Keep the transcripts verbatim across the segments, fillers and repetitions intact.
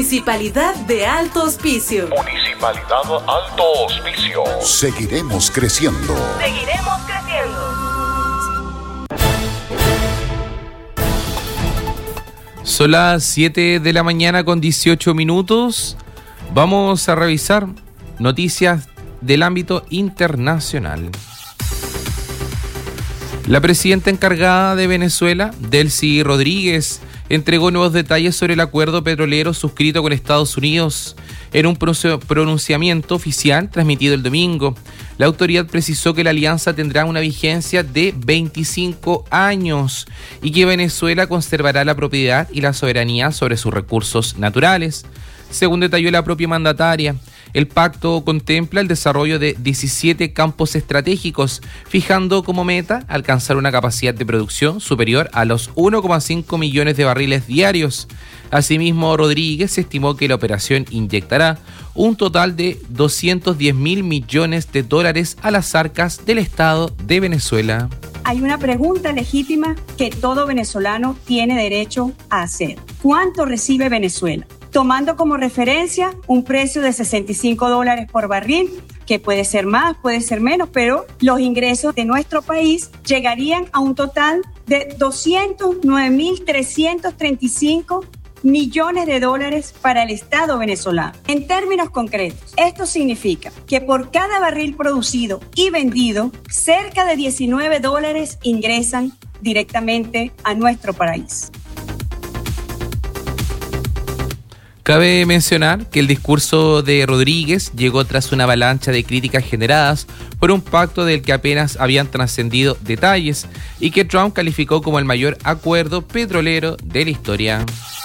Municipalidad de Alto Hospicio. Municipalidad Alto Hospicio. Seguiremos creciendo. Seguiremos creciendo. Son las siete de la mañana con dieciocho minutos. Vamos a revisar noticias del ámbito internacional. La presidenta encargada de Venezuela, Delcy Rodríguez, entregó nuevos detalles sobre el acuerdo petrolero suscrito con Estados Unidos. En un pronunciamiento oficial transmitido el domingo, la autoridad precisó que la alianza tendrá una vigencia de veinticinco años y que Venezuela conservará la propiedad y la soberanía sobre sus recursos naturales. Según detalló la propia mandataria, el pacto contempla el desarrollo de diecisiete campos estratégicos, fijando como meta alcanzar una capacidad de producción superior a los uno coma cinco millones de barriles diarios. Asimismo, Rodríguez estimó que la operación inyectará un total de doscientos diez mil millones de dólares a las arcas del Estado de Venezuela. Hay una pregunta legítima que todo venezolano tiene derecho a hacer. ¿Cuánto recibe Venezuela? Tomando como referencia un precio de sesenta y cinco dólares por barril, que puede ser más, puede ser menos, pero los ingresos de nuestro país llegarían a un total de doscientos nueve mil trescientos treinta y cinco millones de dólares para el Estado venezolano. En términos concretos, esto significa que por cada barril producido y vendido, cerca de diecinueve dólares ingresan directamente a nuestro país. Cabe mencionar que el discurso de Rodríguez llegó tras una avalancha de críticas generadas por un pacto del que apenas habían trascendido detalles y que Trump calificó como el mayor acuerdo petrolero de la historia.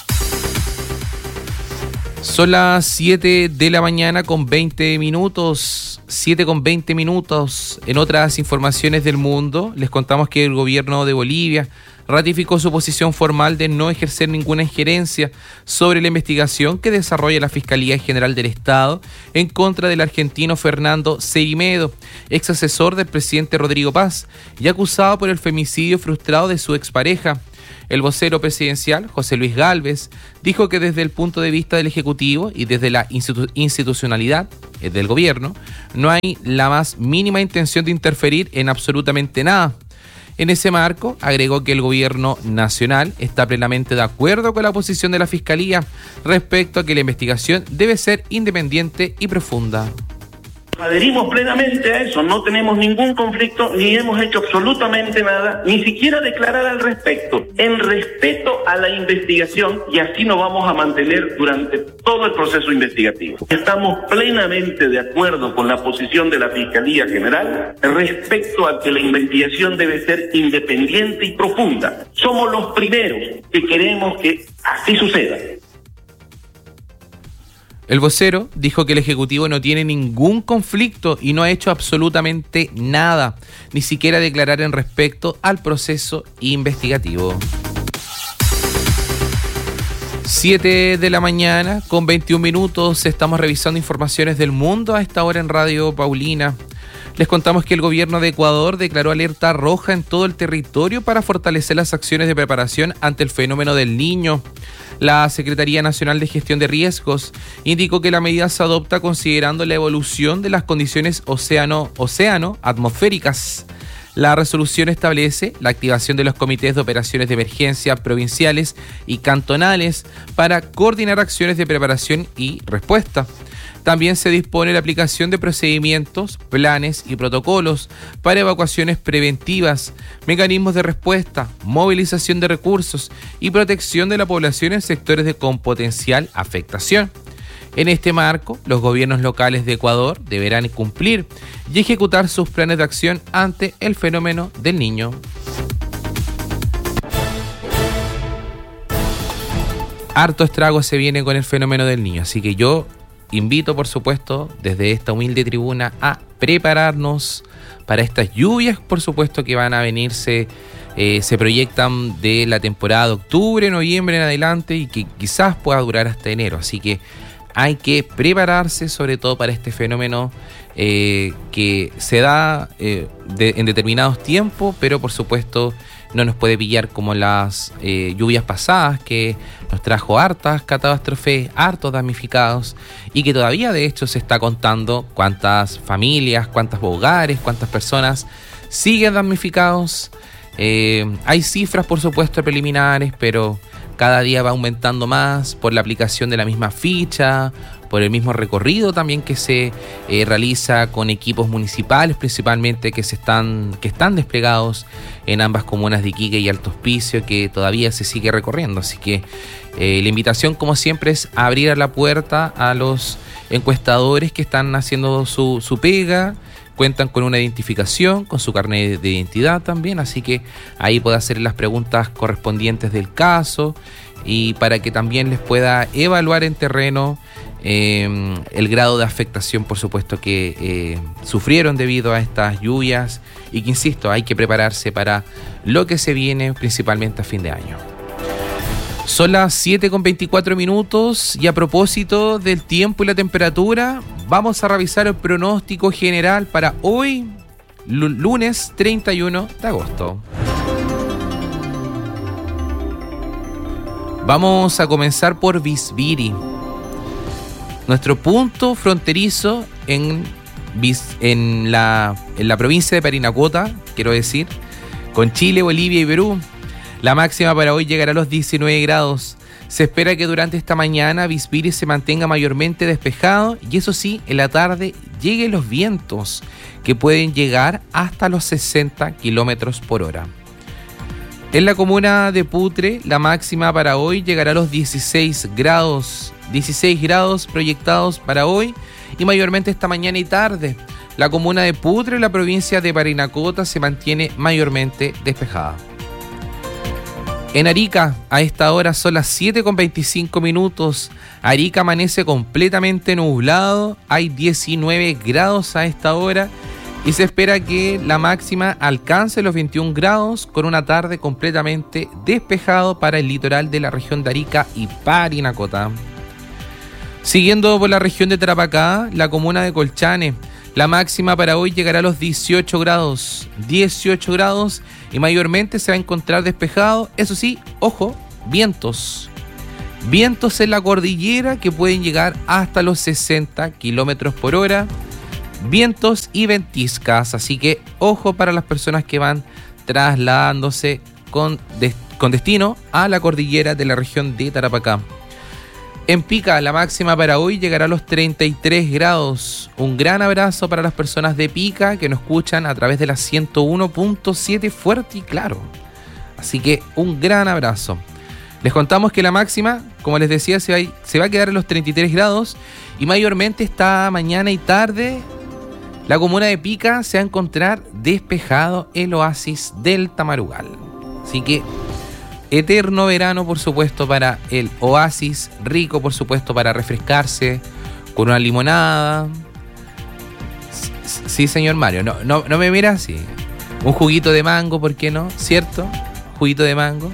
Son las siete de la mañana con veinte minutos, siete con veinte minutos. En otras informaciones del mundo, les contamos que el gobierno de Bolivia ratificó su posición formal de no ejercer ninguna injerencia sobre la investigación que desarrolla la Fiscalía General del Estado en contra del argentino Fernando Segimedo, ex asesor del presidente Rodrigo Paz y acusado por el femicidio frustrado de su expareja. El vocero presidencial, José Luis Gálvez, dijo que desde el punto de vista del Ejecutivo y desde la institu- institucionalidad del gobierno, no hay la más mínima intención de interferir en absolutamente nada. En ese marco, agregó que el gobierno nacional está plenamente de acuerdo con la posición de la Fiscalía respecto a que la investigación debe ser independiente y profunda. Adherimos plenamente a eso, no tenemos ningún conflicto, ni hemos hecho absolutamente nada, ni siquiera declarar al respecto, en respeto a la investigación, y así nos vamos a mantener durante todo el proceso investigativo. Estamos plenamente de acuerdo con la posición de la Fiscalía General respecto a que la investigación debe ser independiente y profunda. Somos los primeros que queremos que así suceda. El vocero dijo que el Ejecutivo no tiene ningún conflicto y no ha hecho absolutamente nada, ni siquiera declarar en respecto al proceso investigativo. siete de la mañana con veintiún minutos, estamos revisando informaciones del mundo a esta hora en Radio Paulina. Les contamos que el gobierno de Ecuador declaró alerta roja en todo el territorio para fortalecer las acciones de preparación ante el fenómeno del Niño. La Secretaría Nacional de Gestión de Riesgos indicó que la medida se adopta considerando la evolución de las condiciones océano, océano atmosféricas. La resolución establece la activación de los comités de operaciones de emergencia provinciales y cantonales para coordinar acciones de preparación y respuesta. También se dispone la aplicación de procedimientos, planes y protocolos para evacuaciones preventivas, mecanismos de respuesta, movilización de recursos y protección de la población en sectores de con potencial afectación. En este marco, los gobiernos locales de Ecuador deberán cumplir y ejecutar sus planes de acción ante el fenómeno del Niño. Harto estrago se viene con el fenómeno del Niño, así que yo invito, por supuesto, desde esta humilde tribuna a prepararnos para estas lluvias, por supuesto, que van a venirse, eh, se proyectan de la temporada de octubre, noviembre en adelante y que quizás pueda durar hasta enero. Así que hay que prepararse sobre todo para este fenómeno eh, que se da eh, de, en determinados tiempos, pero por supuesto no nos puede pillar como las eh, lluvias pasadas, que nos trajo hartas catástrofes, hartos damnificados, y que todavía de hecho se está contando cuántas familias, cuántos hogares, cuántas personas siguen damnificados. Eh, hay cifras, por supuesto, preliminares, pero cada día va aumentando más por la aplicación de la misma ficha, por el mismo recorrido también que se eh, realiza con equipos municipales principalmente que se están que están desplegados en ambas comunas de Iquique y Alto Hospicio, que todavía se sigue recorriendo. Así que eh, la invitación, como siempre, es abrir la puerta a los encuestadores que están haciendo su, su pega. Cuentan con una identificación, con su carnet de identidad también, así que ahí puede hacer las preguntas correspondientes del caso y para que también les pueda evaluar en terreno eh, el grado de afectación, por supuesto, que eh, sufrieron debido a estas lluvias y que, insisto, hay que prepararse para lo que se viene principalmente a fin de año. Son las siete con veinticuatro minutos y a propósito del tiempo y la temperatura, vamos a revisar el pronóstico general para hoy, lunes treinta y uno de agosto. Vamos a comenzar por Visbiri, nuestro punto fronterizo en, en, la, en la provincia de Parinacota, quiero decir, con Chile, Bolivia y Perú. La máxima para hoy llegará a los diecinueve grados. Se espera que durante esta mañana Visbiri se mantenga mayormente despejado y eso sí, en la tarde lleguen los vientos que pueden llegar hasta los sesenta kilómetros por hora. En la comuna de Putre, la máxima para hoy llegará a los dieciséis grados. dieciséis grados proyectados para hoy y mayormente esta mañana y tarde. La comuna de Putre, la provincia de Parinacota, se mantiene mayormente despejada. En Arica, a esta hora son las siete con veinticinco minutos. Arica amanece completamente nublado, hay diecinueve grados a esta hora y se espera que la máxima alcance los veintiún grados con una tarde completamente despejado para el litoral de la región de Arica y Parinacota. Siguiendo por la región de Tarapacá, la comuna de Colchane, la máxima para hoy llegará a los dieciocho grados. dieciocho grados y mayormente se va a encontrar despejado. Eso sí, ojo, vientos. Vientos en la cordillera que pueden llegar hasta los sesenta kilómetros por hora. Vientos y ventiscas. Así que ojo para las personas que van trasladándose con, de, con destino a la cordillera de la región de Tarapacá. En Pica, la máxima para hoy llegará a los treinta y tres grados. Un gran abrazo para las personas de Pica que nos escuchan a través de la ciento uno punto siete fuerte y claro. Así que un gran abrazo. Les contamos que la máxima, como les decía, se va, se va a quedar en los treinta y tres grados y mayormente esta mañana y tarde la comuna de Pica se va a encontrar despejado el oasis del Tamarugal. Así que eterno verano, por supuesto, para el oasis, rico, por supuesto, para refrescarse con una limonada. Sí, señor Mario, no, no, no me mira así. Un juguito de mango, ¿por qué no? ¿Cierto? Juguito de mango.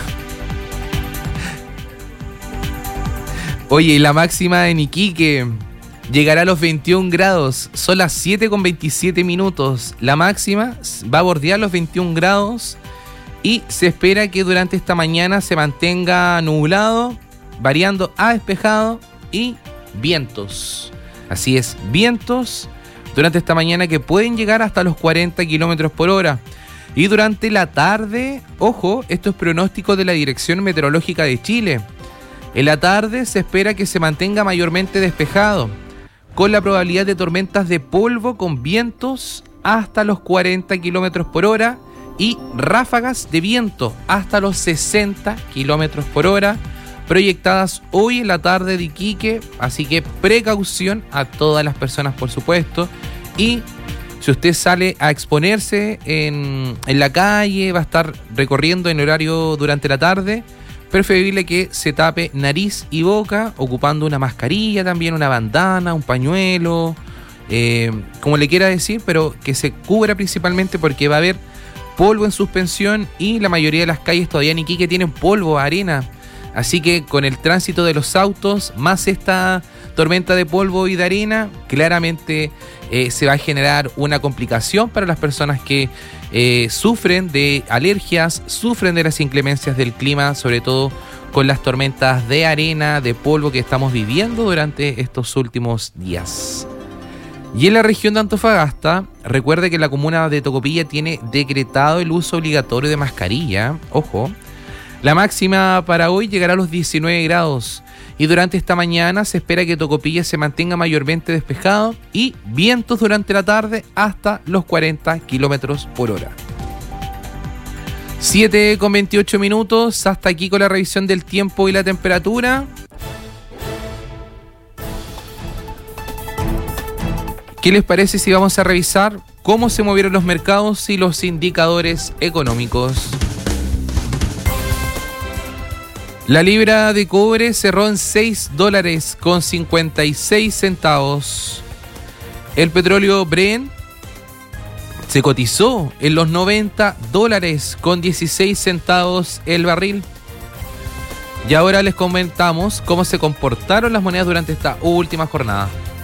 Oye, y la máxima en Iquique llegará a los veintiún grados. Son las siete con veintisiete minutos. La máxima va a bordear los veintiún grados. Y se espera que durante esta mañana se mantenga nublado, variando a despejado y vientos. Así es, vientos durante esta mañana que pueden llegar hasta los cuarenta kilómetros por hora. Y durante la tarde, ojo, esto es pronóstico de la Dirección Meteorológica de Chile. En la tarde se espera que se mantenga mayormente despejado, con la probabilidad de tormentas de polvo con vientos hasta los cuarenta kilómetros por hora. Y ráfagas de viento hasta los sesenta kilómetros por hora proyectadas hoy en la tarde de Iquique. Así que precaución a todas las personas, por supuesto. Y si usted sale a exponerse en, en la calle, va a estar recorriendo en horario durante la tarde, preferible que se tape nariz y boca ocupando una mascarilla también, una bandana, un pañuelo, eh, como le quiera decir, pero que se cubra principalmente porque va a haber polvo en suspensión y la mayoría de las calles todavía en Iquique tienen polvo, arena. Así que con el tránsito de los autos, más esta tormenta de polvo y de arena, claramente eh, se va a generar una complicación para las personas que eh, sufren de alergias, sufren de las inclemencias del clima, sobre todo con las tormentas de arena, de polvo que estamos viviendo durante estos últimos días. Y en la región de Antofagasta, recuerde que la comuna de Tocopilla tiene decretado el uso obligatorio de mascarilla. Ojo, la máxima para hoy llegará a los diecinueve grados y durante esta mañana se espera que Tocopilla se mantenga mayormente despejado y vientos durante la tarde hasta los cuarenta kilómetros por hora. siete con veintiocho minutos, hasta aquí con la revisión del tiempo y la temperatura. ¿Qué les parece si vamos a revisar cómo se movieron los mercados y los indicadores económicos? La libra de cobre cerró en seis dólares con cincuenta y seis centavos. El petróleo Brent se cotizó en los noventa dólares con dieciséis centavos el barril. Y ahora les comentamos cómo se comportaron las monedas durante esta última jornada.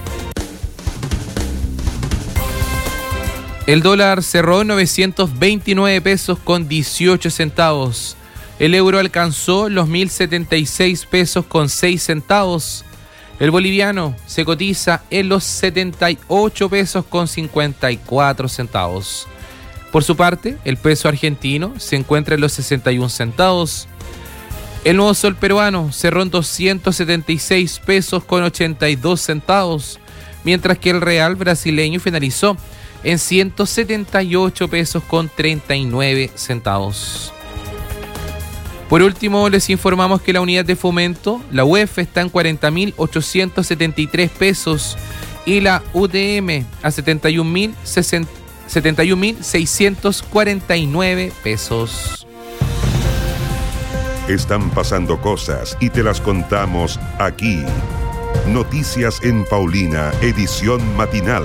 El dólar cerró en novecientos veintinueve pesos con dieciocho centavos. El euro alcanzó los mil setenta y seis pesos con seis centavos. El boliviano se cotiza en los setenta y ocho pesos con cincuenta y cuatro centavos. Por su parte, el peso argentino se encuentra en los sesenta y un centavos. El nuevo sol peruano cerró en doscientos setenta y seis pesos con ochenta y dos centavos, mientras que el real brasileño finalizó en ciento setenta y ocho pesos con treinta y nueve centavos. Por último, les informamos que la unidad de fomento, la U E F, está en cuarenta mil ochocientos setenta y tres pesos y la U T M a setenta y un mil seiscientos cuarenta y nueve pesos. Están pasando cosas y te las contamos aquí. Noticias en Paulina, edición matinal.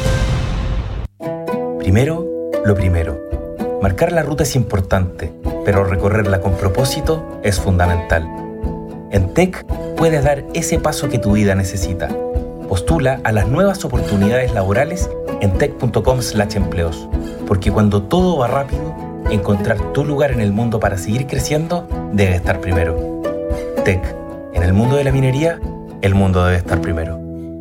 Primero, lo primero. Marcar la ruta es importante, pero recorrerla con propósito es fundamental. En T E C puedes dar ese paso que tu vida necesita. Postula a las nuevas oportunidades laborales en tec punto com slash empleos, porque cuando todo va rápido, encontrar tu lugar en el mundo para seguir creciendo debe estar primero. T E C, en el mundo de la minería, el mundo debe estar primero.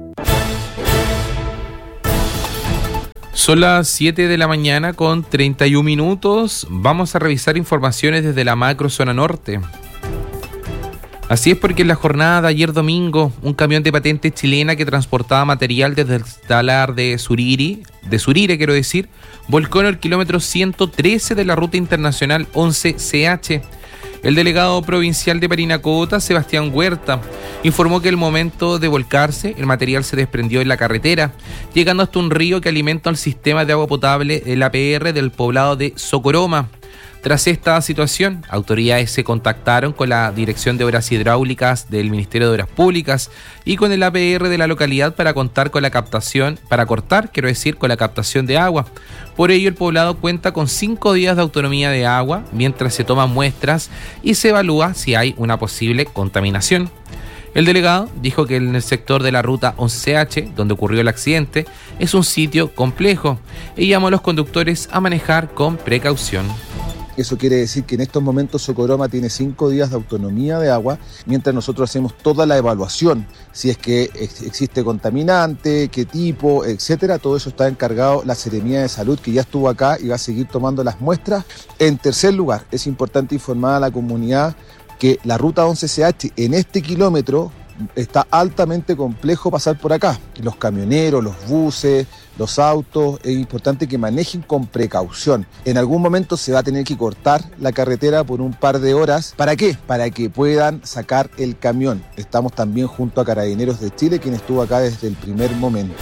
Son las siete de la mañana con treinta y un minutos. Vamos a revisar informaciones desde la macro zona norte. Así es, porque en la jornada de ayer domingo, un camión de patente chilena que transportaba material desde el talar de Suriri, de Surire quiero decir, volcó en el kilómetro ciento trece de la ruta internacional once C H. El delegado provincial de Parinacota, Sebastián Huerta, informó que al momento de volcarse, el material se desprendió en la carretera, llegando hasta un río que alimenta el sistema de agua potable del A P R del poblado de Socoroma. Tras esta situación, autoridades se contactaron con la Dirección de Obras Hidráulicas del Ministerio de Obras Públicas y con el A P R de la localidad para contar con la captación, para cortar, quiero decir, con la captación de agua. Por ello, el poblado cuenta con cinco días de autonomía de agua mientras se toman muestras y se evalúa si hay una posible contaminación. El delegado dijo que en el sector de la ruta once C H, donde ocurrió el accidente, es un sitio complejo y llamó a los conductores a manejar con precaución. Eso quiere decir que en estos momentos Socoroma tiene cinco días de autonomía de agua, mientras nosotros hacemos toda la evaluación, si es que existe contaminante, qué tipo, etcétera. Todo eso está encargado la Seremía de Salud, que ya estuvo acá y va a seguir tomando las muestras. En tercer lugar, es importante informar a la comunidad que la ruta once C H en este kilómetro está altamente complejo pasar por acá. Los camioneros, los buses, los autos, es importante que manejen con precaución. En algún momento se va a tener que cortar la carretera por un par de horas. ¿Para qué? Para que puedan sacar el camión. Estamos también junto a Carabineros de Chile, quien estuvo acá desde el primer momento.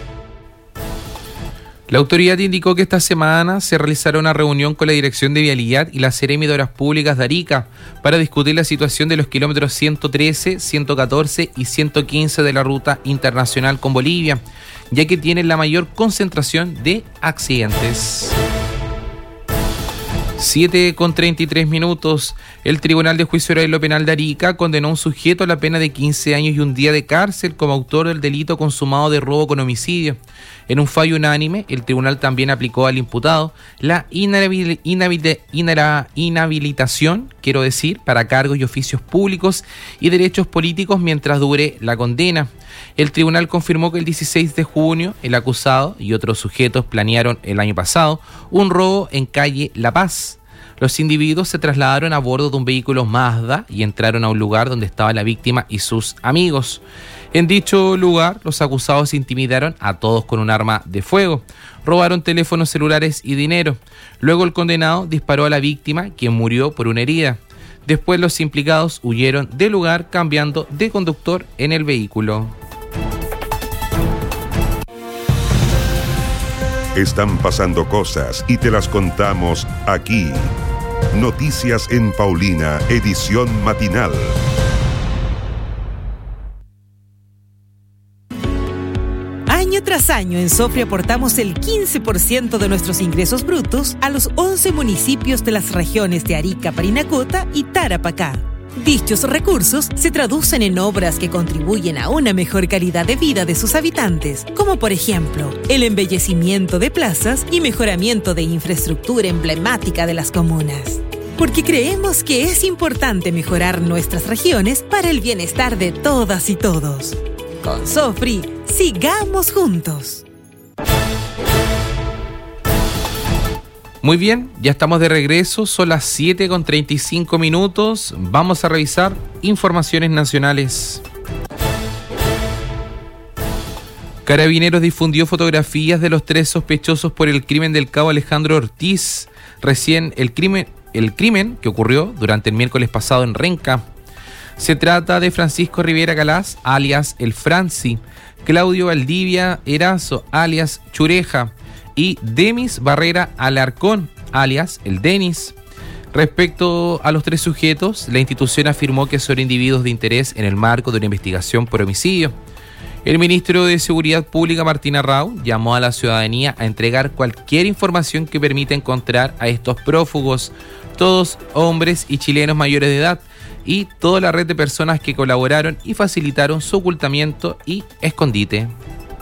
La autoridad indicó que esta semana se realizará una reunión con la Dirección de Vialidad y la Seremi de Obras Públicas de Arica para discutir la situación de los kilómetros ciento trece, ciento catorce y ciento quince de la ruta internacional con Bolivia, ya que tienen la mayor concentración de accidentes. siete con treinta y tres minutos. El Tribunal de Juicio Oral y lo Penal de Arica condenó a un sujeto a la pena de quince años y un día de cárcel como autor del delito consumado de robo con homicidio. En un fallo unánime, el tribunal también aplicó al imputado la inhabil- inhabil- inhara- inhabilitación, quiero decir, para cargos y oficios públicos y derechos políticos mientras dure la condena. El tribunal confirmó que el dieciséis de junio el acusado y otros sujetos planearon el año pasado un robo en calle La Paz. Los individuos se trasladaron a bordo de un vehículo Mazda y entraron a un lugar donde estaba la víctima y sus amigos. En dicho lugar, los acusados intimidaron a todos con un arma de fuego, robaron teléfonos celulares y dinero. Luego el condenado disparó a la víctima, quien murió por una herida. Después los implicados huyeron del lugar cambiando de conductor en el vehículo. Están pasando cosas y te las contamos aquí. Noticias en Paulina, edición matinal. Año tras año en Sofri aportamos el quince por ciento de nuestros ingresos brutos a los once municipios de las regiones de Arica, Parinacota y Tarapacá. Dichos recursos se traducen en obras que contribuyen a una mejor calidad de vida de sus habitantes, como por ejemplo, el embellecimiento de plazas y mejoramiento de infraestructura emblemática de las comunas. Porque creemos que es importante mejorar nuestras regiones para el bienestar de todas y todos. Con Sofri, sigamos juntos. Muy bien, ya estamos de regreso, son las siete con treinta y cinco minutos. Vamos a revisar informaciones nacionales. Carabineros difundió fotografías de los tres sospechosos por el crimen del cabo Alejandro Ortiz. Recién el crimen, el crimen que ocurrió durante el miércoles pasado en Renca. Se trata de Francisco Rivera Galás, alias El Franci, Claudio Valdivia Erazo, alias Chureja, y Demis Barrera Alarcón, alias El Denis. Respecto a los tres sujetos, la institución afirmó que son individuos de interés en el marco de una investigación por homicidio. El ministro de Seguridad Pública, Martín Arrau, llamó a la ciudadanía a entregar cualquier información que permita encontrar a estos prófugos, todos hombres y chilenos mayores de edad, y toda la red de personas que colaboraron y facilitaron su ocultamiento y escondite.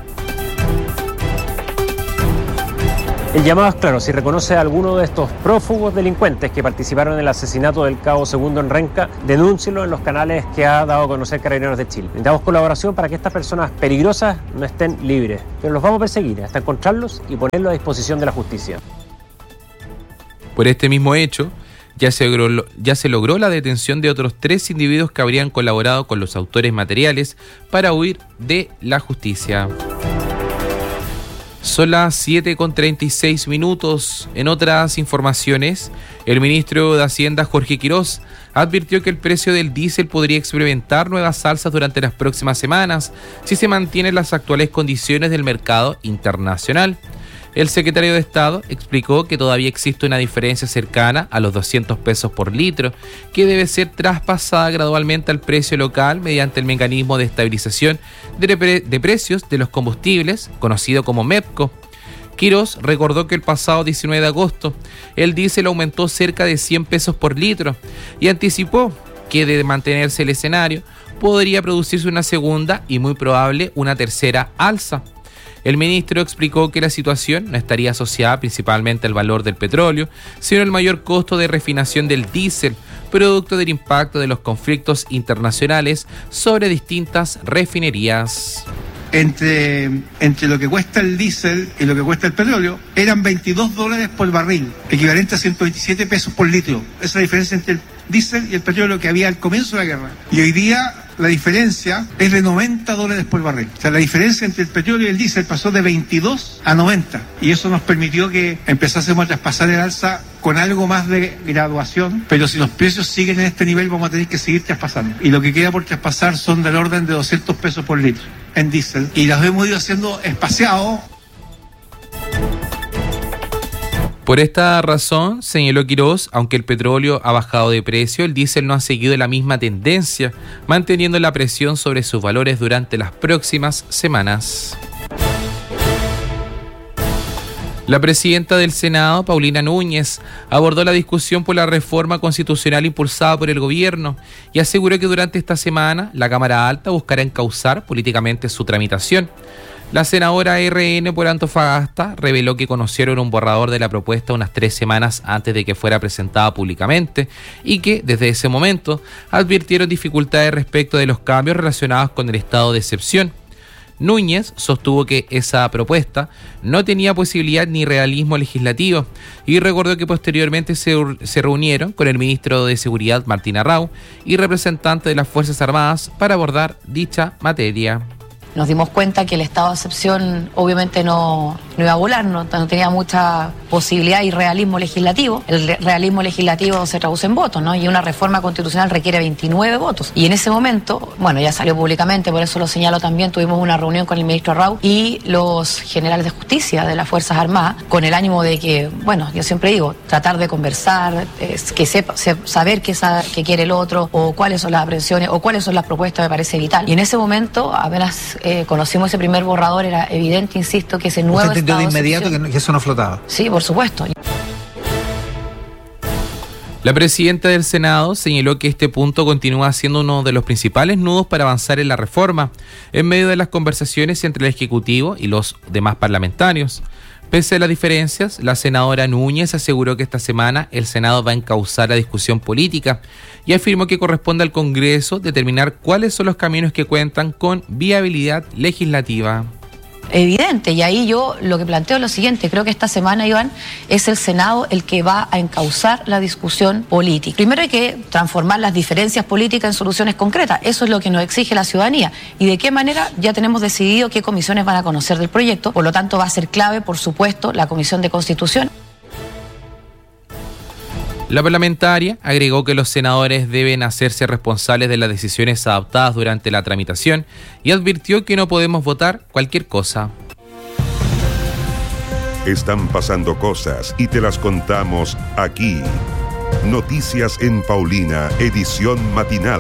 El llamado es claro: si reconoce a alguno de estos prófugos delincuentes que participaron en el asesinato del cabo Segundo en Renca, denúncielo en los canales que ha dado a conocer Carabineros de Chile. Necesitamos colaboración para que estas personas peligrosas no estén libres, pero los vamos a perseguir hasta encontrarlos y ponerlos a disposición de la justicia. Por este mismo hecho, ya se logró, ya se logró la detención de otros tres individuos que habrían colaborado con los autores materiales para huir de la justicia. Son las siete con treinta y seis minutos. En otras informaciones, el ministro de Hacienda, Jorge Quirós, advirtió que el precio del diésel podría experimentar nuevas alzas durante las próximas semanas si se mantienen las actuales condiciones del mercado internacional. El secretario de Estado explicó que todavía existe una diferencia cercana a los doscientos pesos por litro, que debe ser traspasada gradualmente al precio local mediante el mecanismo de estabilización de, pre- de precios de los combustibles, conocido como MEPCO. Quirós recordó que el pasado diecinueve de agosto el diésel aumentó cerca de cien pesos por litro y anticipó que, de mantenerse el escenario, podría producirse una segunda y muy probable una tercera alza. El ministro explicó que la situación no estaría asociada principalmente al valor del petróleo, sino al mayor costo de refinación del diésel, producto del impacto de los conflictos internacionales sobre distintas refinerías. Entre, entre lo que cuesta el diésel y lo que cuesta el petróleo, eran veintidós dólares por barril, equivalente a ciento veintisiete pesos por litro. Esa es la diferencia entre el diésel y el petróleo que había al comienzo de la guerra. Y hoy día la diferencia es de noventa dólares por barril. O sea, la diferencia entre el petróleo y el diésel pasó de veintidós a noventa. Y eso nos permitió que empezásemos a traspasar el alza con algo más de graduación. Pero si los precios siguen en este nivel, vamos a tener que seguir traspasando. Y lo que queda por traspasar son del orden de doscientos pesos por litro en diésel. Y las hemos ido haciendo espaciado. Por esta razón, señaló Quirós, aunque el petróleo ha bajado de precio, el diésel no ha seguido la misma tendencia, manteniendo la presión sobre sus valores durante las próximas semanas. La presidenta del Senado, Paulina Núñez, abordó la discusión por la reforma constitucional impulsada por el gobierno y aseguró que durante esta semana la Cámara Alta buscará encauzar políticamente su tramitación. La senadora R N por Antofagasta reveló que conocieron un borrador de la propuesta unas tres semanas antes de que fuera presentada públicamente y que, desde ese momento, advirtieron dificultades respecto de los cambios relacionados con el estado de excepción. Núñez sostuvo que esa propuesta no tenía posibilidad ni realismo legislativo y recordó que posteriormente se, se reunieron con el ministro de Seguridad, Martín Arrau, y representantes de las Fuerzas Armadas para abordar dicha materia. Nos dimos cuenta que el estado de excepción obviamente no, no iba a volar, no, no tenía mucha posibilidad y realismo legislativo. El re- realismo legislativo se traduce en votos, ¿no? Y una reforma constitucional requiere veintinueve votos. Y en ese momento, bueno, ya salió públicamente, por eso lo señalo también, tuvimos una reunión con el ministro Arrau y los generales de justicia de las Fuerzas Armadas, con el ánimo de que, bueno, yo siempre digo, tratar de conversar, eh, que sepa, se, saber qué, sabe, qué quiere el otro, o cuáles son las aprehensiones, o cuáles son las propuestas, me parece vital. Y en ese momento, apenas Eh, conocimos ese primer borrador, era evidente, insisto, que ese nuevo ¿Usted entendió estado de inmediato que, no, que eso no flotaba? Sí, por supuesto. La presidenta del Senado señaló que este punto continúa siendo uno de los principales nudos para avanzar en la reforma, en medio de las conversaciones entre el Ejecutivo y los demás parlamentarios. Pese a las diferencias, la senadora Núñez aseguró que esta semana el Senado va a encauzar la discusión política y afirmó que corresponde al Congreso determinar cuáles son los caminos que cuentan con viabilidad legislativa. Evidente, y ahí yo lo que planteo es lo siguiente: creo que esta semana, Iván, es el Senado el que va a encauzar la discusión política. Primero hay que transformar las diferencias políticas en soluciones concretas, eso es lo que nos exige la ciudadanía, y de qué manera ya tenemos decidido qué comisiones van a conocer del proyecto, por lo tanto va a ser clave, por supuesto, la Comisión de Constitución. La parlamentaria agregó que los senadores deben hacerse responsables de las decisiones adoptadas durante la tramitación y advirtió que no podemos votar cualquier cosa. Están pasando cosas y te las contamos aquí. Noticias en Paulina, edición matinal.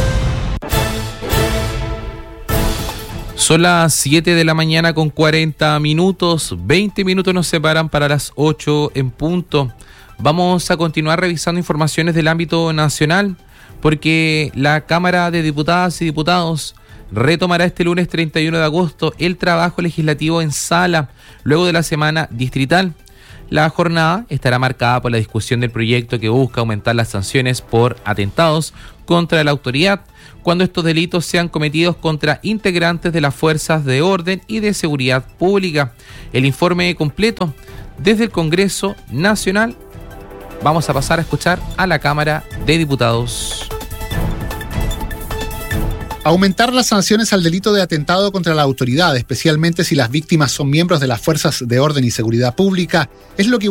Son las siete de la mañana con cuarenta minutos, veinte minutos nos separan para las ocho en punto. Vamos a continuar revisando informaciones del ámbito nacional porque la Cámara de Diputadas y Diputados retomará este lunes treinta y uno de agosto el trabajo legislativo en sala luego de la semana distrital. La jornada estará marcada por la discusión del proyecto que busca aumentar las sanciones por atentados contra la autoridad cuando estos delitos sean cometidos contra integrantes de las fuerzas de orden y de seguridad pública. El informe completo desde el Congreso Nacional. Vamos a pasar a escuchar a la Cámara de Diputados. Aumentar las sanciones al delito de atentado contra la autoridad, especialmente si las víctimas son miembros de las fuerzas de orden y seguridad pública, es lo que